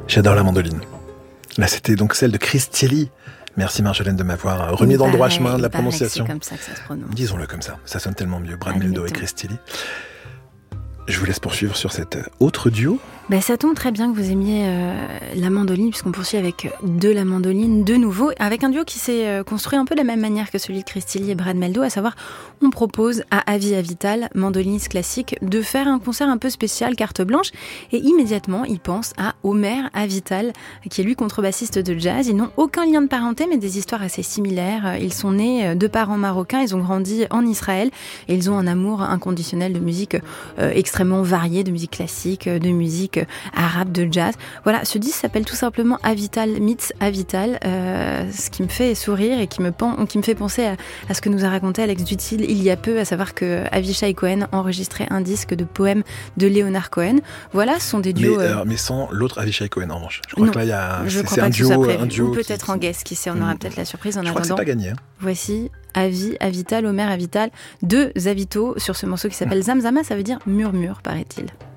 J'adore la mandoline. Là, c'était donc celle de Chris Thilly. Merci Marjolaine de m'avoir remis dans le droit chemin de la prononciation. C'est comme ça que ça se prononce. Disons-le comme ça sonne tellement mieux. Brad Mehldau et Chris Thilly. Je vous laisse poursuivre sur cet autre duo. Ça tombe très bien que vous aimiez la mandoline, puisqu'on poursuit avec de la mandoline de nouveau, avec un duo qui s'est construit un peu de la même manière que celui de Chris Thilly et Brad Mehldau, à savoir, on propose à Avi Avital, mandoliniste classique, de faire un concert un peu spécial, carte blanche, et immédiatement, il pense à Omer Avital, qui est lui contrebassiste de jazz. Ils n'ont aucun lien de parenté, mais des histoires assez similaires. Ils sont nés de parents marocains, ils ont grandi en Israël, et ils ont un amour inconditionnel de musique extrêmement variée, de musique classique, de musique arabe, de jazz. Voilà, ce disque s'appelle tout simplement Avital meets Avital, ce qui me fait sourire et qui me fait penser à ce que nous a raconté Alex Dutil il y a peu, à savoir que Avishai Cohen enregistrait un disque de poèmes de Leonard Cohen. Voilà, ce sont des duos... Mais sans l'autre Avishai Cohen, en revanche. Je crois non, que là, il y a... c'est un duo, ou peut-être en guest, qui sait, on aura peut-être la surprise en attendant. Je crois que c'est pas gagné. Voici Avital, Omer Avital, deux Avito sur ce morceau qui s'appelle Zamzama, ça veut dire murmure, paraît-il.